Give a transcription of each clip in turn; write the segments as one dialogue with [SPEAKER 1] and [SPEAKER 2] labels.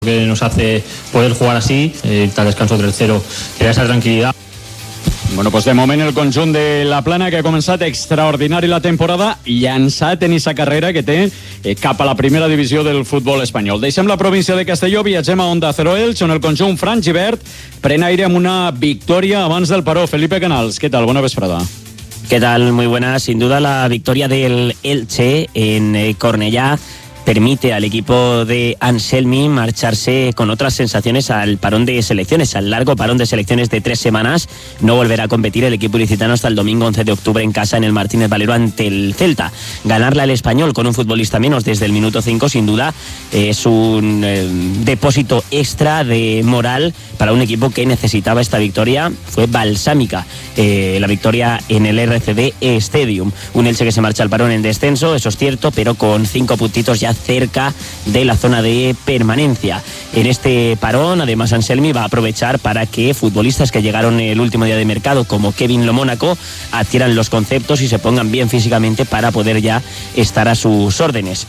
[SPEAKER 1] que nos hace poder jugar así, tal descanso 3-0, que da esa tranquil·litat.
[SPEAKER 2] Bueno, pues de moment el conjunt de la Plana, que ha començat extraordinari la temporada, llançat en aquesta carrera que té cap a la primera divisió del futbol espanyol. Deixem la província de Castelló, viatgem a Onda Cero Elx, on el conjunt franc i verd pren aire amb una victòria abans del paró. Felipe Canals, què tal? Bona vesprada.
[SPEAKER 3] ¿Qué tal? Muy buena. Sin duda la victoria del Elche en Cornellá permite al equipo de Anselmi marcharse con otras sensaciones al parón de selecciones, al largo parón de selecciones de 3 semanas. No volverá a competir el equipo ilicitano hasta el domingo 11 de octubre en casa en el Martínez Valero ante el Celta. Ganarle al Español con un futbolista menos desde el minuto 5 sin duda es un depósito extra de moral para un equipo que necesitaba esta victoria. Fue balsámica la victoria en el RCD Stadium. Un Elche que se marcha al parón en descenso, eso es cierto, pero con 5 puntitos ya cerca de la zona de permanencia. En este parón, además, Anselmi va a aprovechar para que futbolistas que llegaron el último día de mercado, como Kevin Lomónaco, adquieran los conceptos y se pongan bien físicamente para poder ya estar a sus órdenes.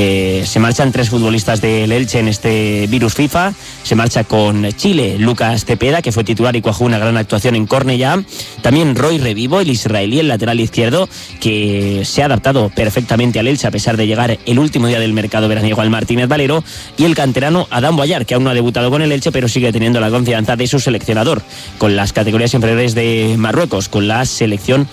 [SPEAKER 3] Se marchan 3 futbolistas del Elche en este virus FIFA. Se marcha con Chile, Lucas Cepeda, que fue titular y cuajó una gran actuación en Cornellá. También Roy Revivo, el israelí, el lateral izquierdo, que se ha adaptado perfectamente al Elche a pesar de llegar el último día del mercado veraniego al Martínez Valero, y el canterano Adam Boyar, que aún no ha debutado con el Elche, pero sigue teniendo la confianza de su seleccionador con las categorías inferiores de Marruecos, con la selección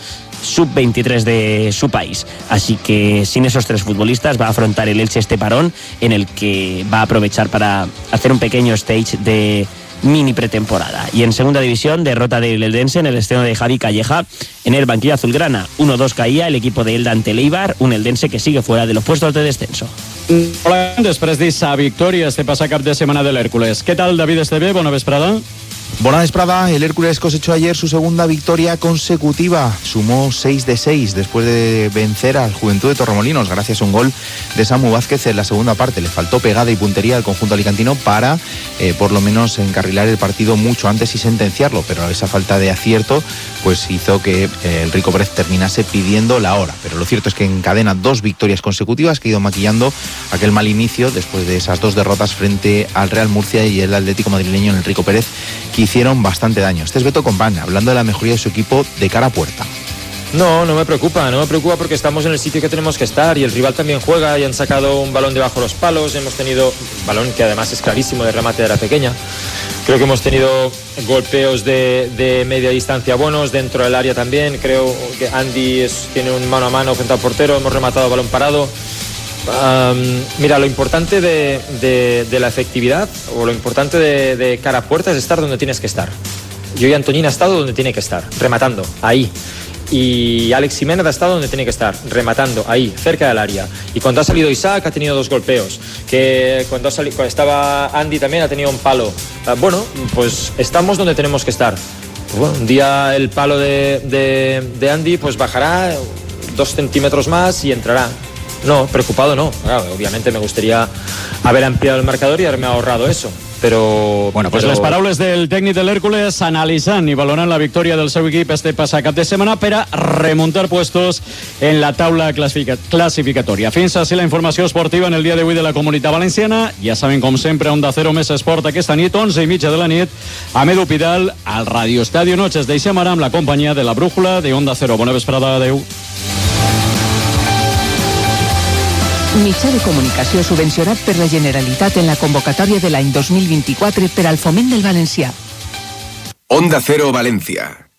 [SPEAKER 3] sub-23 de su país. Así que sin esos 3 futbolistas va a afrontar el Elche este parón, en el que va a aprovechar para hacer un pequeño stage de mini pretemporada. Y en segunda división, derrota del Eldense en el estreno de Javi Calleja en el banquillo azulgrana. 1-2 caía el equipo de Elda ante el Eibar, un Eldense que sigue fuera de los puestos de descenso.
[SPEAKER 2] Hola, després d'esta victòria este passat cap de setmana de l'Hèrcules. ¿Qué tal, David Esteve? Bona vesprada.
[SPEAKER 4] Buena vesprada, el Hércules cosechó ayer su segunda victoria consecutiva, sumó 6 de 6 después de vencer al Juventud de Torremolinos gracias a un gol de Samu Vázquez en la segunda parte. Le faltó pegada y puntería al conjunto alicantino para por lo menos encarrilar el partido mucho antes y sentenciarlo, pero esa falta de acierto pues hizo que el Rico Pérez terminase pidiendo la hora. Pero lo cierto es que encadena 2 victorias consecutivas que ha ido maquillando aquel mal inicio después de esas 2 derrotas frente al Real Murcia y el Atlético madrileño en el Rico Pérez, que hicieron bastante daño. Este es Beto Compán, hablando de la mejoría de su equipo de cara a puerta.
[SPEAKER 5] No me preocupa porque estamos en el sitio que tenemos que estar y el rival también juega y han sacado un balón debajo de los palos, hemos tenido un balón que además es clarísimo de remate de la pequeña. Creo que hemos tenido golpeos de media distancia buenos, dentro del área también. Creo que Andy tiene un mano a mano frente al portero, hemos rematado balón parado. Mira, lo importante de la efectividad o lo importante de cara a puerta es estar donde tienes que estar. Yo y Antoñín ha estado donde tiene que estar, rematando, ahí. Y Alex Jiménez ha estado donde tiene que estar, rematando, ahí, cerca del área. Y cuando ha salido Isaac ha tenido 2 golpeos. Que cuando estaba Andy también ha tenido un palo. Bueno, pues estamos donde tenemos que estar. Pues bueno, un día el palo de Andy pues bajará 2 centímetros más y entrará. No, preocupado no. Claro, obviamente me gustaría haber ampliado el marcador y haberme ahorrado eso. Però...
[SPEAKER 2] Bueno, pues les paraules del tècnic de l'Hèrcules analitzant i valorant la victòria del seu equip este passat cap de setmana per a remuntar puestos en la taula classificatòria. Fins així la informació esportiva en el dia d'avui de la Comunitat Valenciana. Ja saben, com sempre, Onda Cero més esport aquesta nit, 11:30 de la nit, amb Edu Pidal al Radio Estadio Noches. Deixem ara amb la companyia de la Brújula de Onda Cero. Bona vesprada, adeu.
[SPEAKER 6] Mitjà de comunicació subvencionat per la Generalitat en la convocatòria de l'any 2024 per al foment del valencià.
[SPEAKER 7] Onda Cero Valencia.